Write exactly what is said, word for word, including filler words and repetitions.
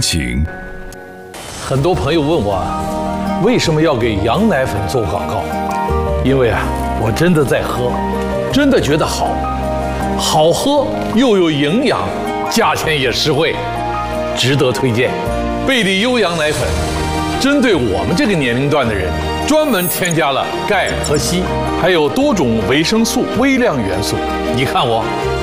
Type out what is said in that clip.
情。 很多朋友问我啊，为什么要给羊奶粉做广告？因为啊，我真的在喝，真的觉得好，好喝又有营养，价钱也实惠，值得推荐。贝利优羊奶粉，针对我们这个年龄段的人，专门添加了钙和硒，还有多种维生素、微量元素。你看我